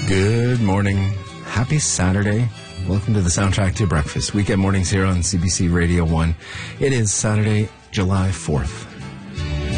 Good morning. Happy Saturday. Welcome to the Soundtrack to Breakfast. Weekend mornings here on CBC Radio 1. It is Saturday, July 4th.